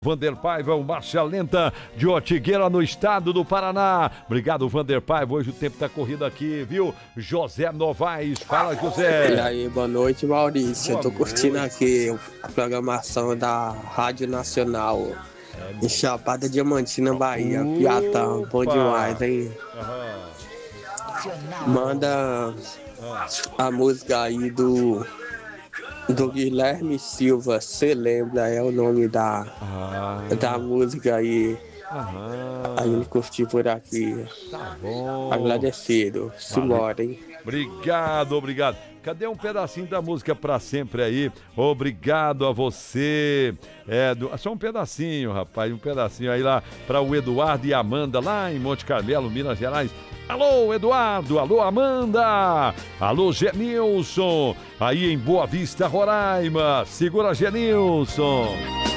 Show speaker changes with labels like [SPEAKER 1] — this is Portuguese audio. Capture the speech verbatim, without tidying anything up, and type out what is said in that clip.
[SPEAKER 1] Vander Paiva, o Marcha Lenta de Ortigueira, no estado do Paraná. Obrigado, Vander Paiva. Hoje o tempo tá corrido aqui, viu? José Novaes. Fala, José.
[SPEAKER 2] E aí, boa noite, Maurício.
[SPEAKER 1] Boa
[SPEAKER 2] Eu tô curtindo
[SPEAKER 1] noite.
[SPEAKER 2] aqui a programação da Rádio Nacional em Chapada Diamantina, Bahia.
[SPEAKER 1] Opa.
[SPEAKER 2] Piatão, bom demais, hein?
[SPEAKER 1] Aham.
[SPEAKER 2] Manda
[SPEAKER 1] Ah.
[SPEAKER 2] a música aí do, do Guilherme Silva, Cê Lembra, é o nome da,
[SPEAKER 1] Ah.
[SPEAKER 2] da música aí.
[SPEAKER 1] Aham.
[SPEAKER 2] A gente curtir por aqui.
[SPEAKER 1] Tá bom.
[SPEAKER 2] Agradecido. Simbora, hein?
[SPEAKER 1] Obrigado, obrigado. Cadê um pedacinho da música pra sempre aí? Obrigado a você. É, do, só um pedacinho, rapaz, um pedacinho aí lá para o Eduardo e a Amanda lá em Monte Carmelo, Minas Gerais. Alô, Eduardo, alô, Amanda, alô, Genilson, aí em Boa Vista, Roraima. Segura, Genilson.